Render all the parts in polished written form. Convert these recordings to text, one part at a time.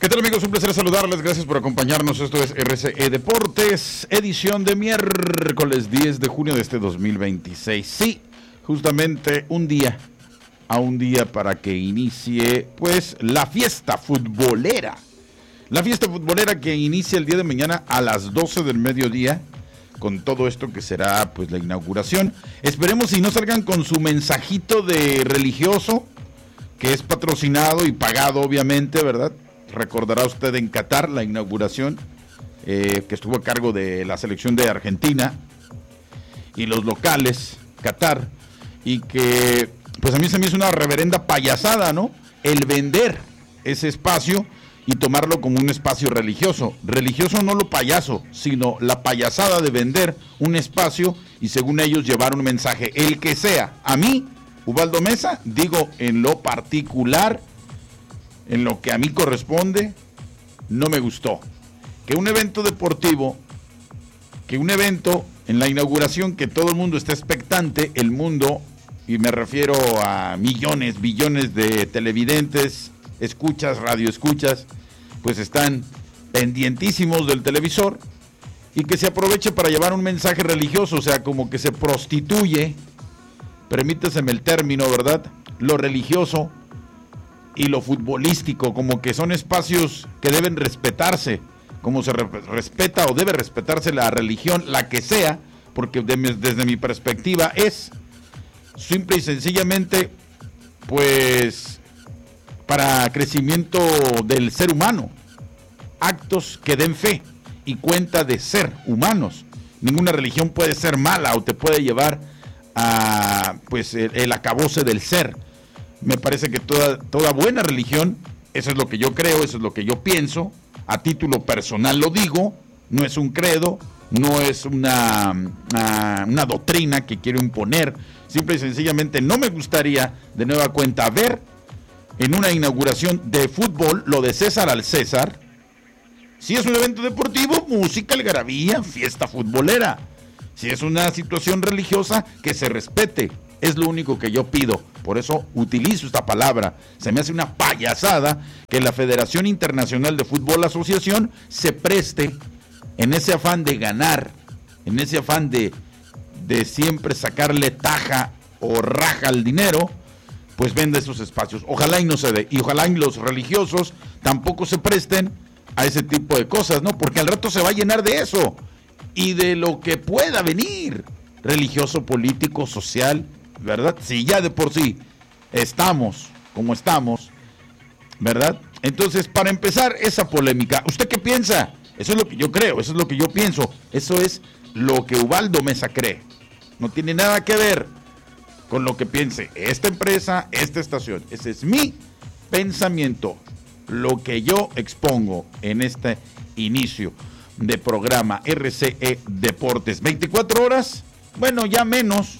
¿Qué tal, amigos? Un placer saludarles, gracias por acompañarnos. Esto es RCE Deportes, edición de miércoles 10 de junio de este 2026. Sí, justamente un día para que inicie pues la fiesta futbolera. La fiesta futbolera que inicia el día de mañana a las 12 del mediodía, con todo esto que será pues la inauguración. Esperemos y no salgan con su mensajito de religioso, que es patrocinado y pagado obviamente, ¿verdad? Recordará usted en Qatar la inauguración que estuvo a cargo de la selección de Argentina y los locales, Qatar, y que pues a mí se me hizo una reverenda payasada, ¿no? El vender ese espacio y tomarlo como un espacio religioso. Religioso no lo payaso, sino la payasada de vender un espacio y según ellos llevar un mensaje, el que sea. A mí, Ubaldo Meza, digo en lo particular, en lo que a mí corresponde, no me gustó. Que un evento deportivo, que un evento en la inauguración que todo el mundo está expectante, el mundo, y me refiero a millones, billones de televidentes, escuchas, radioescuchas, pues están pendientísimos del televisor, y que se aproveche para llevar un mensaje religioso, o sea, como que se prostituye, permíteseme el término, ¿verdad?, lo religioso y lo futbolístico, como que son espacios que deben respetarse, como se respeta o debe respetarse la religión, la que sea, porque desde mi perspectiva es simple y sencillamente pues para crecimiento del ser humano, actos que den fe y cuenta de ser humanos. Ninguna religión puede ser mala o te puede llevar a pues el acabose del ser. Me parece que toda buena religión, eso es lo que yo creo, eso es lo que yo pienso, a título personal lo digo, no es un credo, no es una doctrina que quiero imponer, simple y sencillamente no me gustaría de nueva cuenta ver en una inauguración de fútbol lo de César al César. Si es un evento deportivo, música, algarabía, fiesta futbolera. Si es una situación religiosa, que se respete. Es lo único que yo pido. Por eso utilizo esta palabra. Se me hace una payasada que la Federación Internacional de Fútbol Asociación se preste en ese afán de ganar, en ese afán de siempre sacarle taja o raja al dinero, pues vende esos espacios. Ojalá y no se dé. Y ojalá y los religiosos tampoco se presten a ese tipo de cosas, ¿no? Porque al rato se va a llenar de eso y de lo que pueda venir, religioso, político, social, ¿verdad? Si ya de por sí estamos como estamos, ¿verdad? Entonces, para empezar esa polémica, ¿usted qué piensa? Eso es lo que yo creo, eso es lo que yo pienso, eso es lo que Ubaldo Meza cree. No tiene nada que ver con lo que piense esta empresa, esta estación. Ese es mi pensamiento, lo que yo expongo en este inicio de programa RCE Deportes. 24 horas, bueno, ya menos,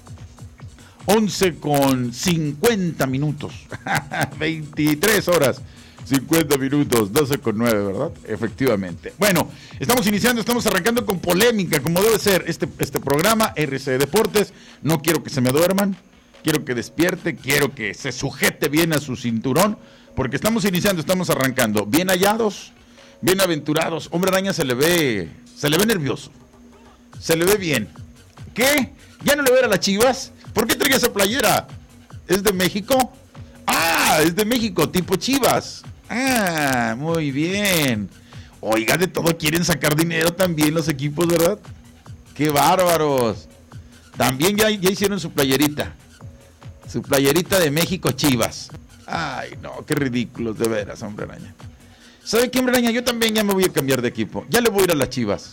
11:50, 23 horas, 50 minutos, 12:09, ¿verdad? Efectivamente. Bueno, estamos arrancando con polémica, como debe ser este programa RCE Deportes. No quiero que se me duerman, quiero que despierte, quiero que se sujete bien a su cinturón, porque estamos arrancando, bien hallados, bien aventurados. Hombre Araña se le ve nervioso, se le ve bien. ¿Qué? ¿Ya no le ve a las Chivas? ¿Por qué trae esa playera? ¿Es de México? Ah, es de México, tipo Chivas. Ah, muy bien. Oiga, de todo quieren sacar dinero también los equipos, ¿verdad? ¡Qué bárbaros! También ya hicieron su playerita. Su playerita de México Chivas. Ay, no, qué ridículos, de veras, Hombre Araña. ¿Sabe qué, Hombre Araña? Yo también ya me voy a cambiar de equipo. Ya le voy a ir a las Chivas.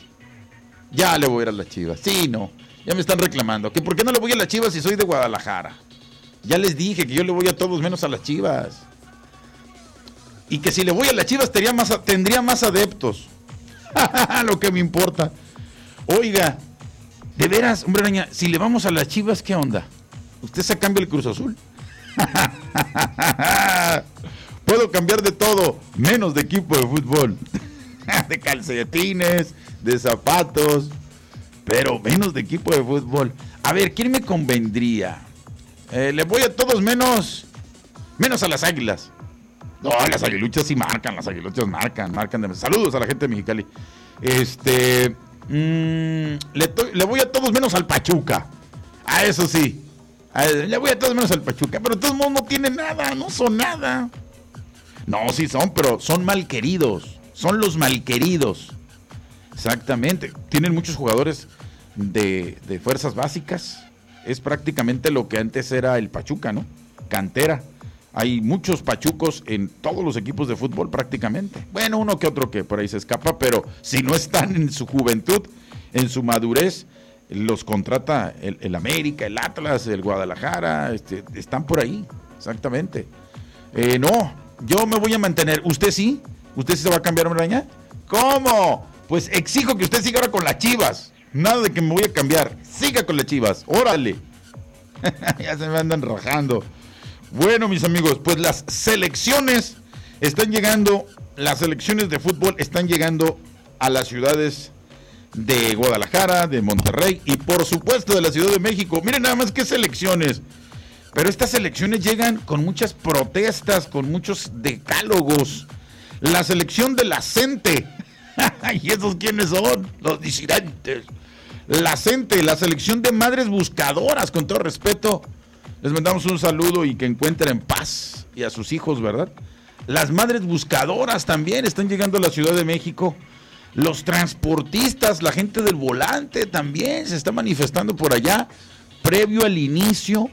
Sí, no. Ya me están reclamando. ¿Que por qué no le voy a las Chivas si soy de Guadalajara? Ya les dije que yo le voy a todos menos a las Chivas. Y que si le voy a las Chivas tendría más adeptos. Lo que me importa. Oiga, de veras, Hombre Araña, si le vamos a las Chivas, ¿qué onda? ¿Usted se cambia el Cruz Azul? Puedo cambiar de todo, menos de equipo de fútbol. De calcetines, de zapatos, pero menos de equipo de fútbol. A ver, ¿quién me convendría? Le voy a todos menos a las Águilas. No, las aguiluchas sí marcan, las aguiluchas marcan. Saludos a la gente de Mexicali. Le voy a todos menos al Pachuca. A eso sí. Le voy a todos menos al Pachuca. Pero de todos modos no tienen nada, no son nada. No, sí son, pero son malqueridos. Son los malqueridos. Exactamente. Tienen muchos jugadores de fuerzas básicas. Es prácticamente lo que antes era el Pachuca, ¿no? Cantera. Hay muchos pachucos en todos los equipos de fútbol prácticamente. Bueno, uno que otro que por ahí se escapa, pero si no están en su juventud, en su madurez, los contrata el América, el Atlas, el Guadalajara, están por ahí, exactamente. No, yo me voy a mantener. ¿Usted sí? ¿Usted sí se va a cambiar, Maraña? ¿Cómo? Pues exijo que usted siga ahora con las Chivas. Nada de que me voy a cambiar. Siga con las Chivas, órale. Ya se me andan rajando. Bueno, mis amigos, pues las selecciones están llegando, las selecciones de fútbol están llegando a las ciudades de Guadalajara, de Monterrey y por supuesto de la Ciudad de México. Miren nada más qué selecciones. Pero estas selecciones llegan con muchas protestas, con muchos decálogos. La selección de la CENTE. ¿Y esos quiénes son? Los disidentes. La CENTE, la selección de madres buscadoras, con todo respeto. Les mandamos un saludo y que encuentren paz y a sus hijos, ¿verdad? Las madres buscadoras también están llegando a la Ciudad de México. Los transportistas, la gente del volante también se está manifestando por allá, previo al inicio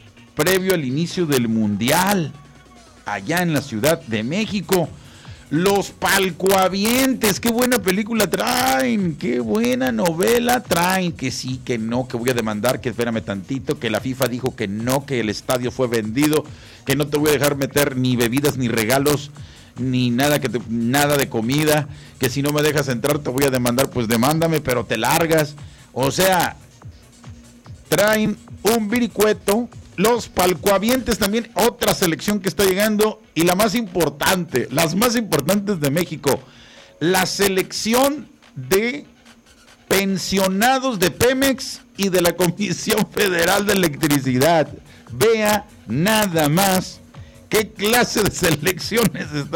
del Mundial, allá en la Ciudad de México. Los palcoavientes, qué buena película traen, qué buena novela traen, que sí, que no, que voy a demandar, que espérame tantito, que la FIFA dijo que no, que el estadio fue vendido, que no te voy a dejar meter ni bebidas ni regalos, ni nada nada de comida, que si no me dejas entrar te voy a demandar, pues demándame, pero te largas. O sea, traen un viricueto. Los palcoavientes también, otra selección que está llegando, y la más importante, las más importantes de México, la selección de pensionados de Pemex y de la Comisión Federal de Electricidad. Vea nada más qué clase de selecciones están